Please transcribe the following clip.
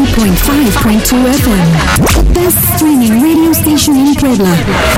105.2 FM. Best streaming radio station in Puebla.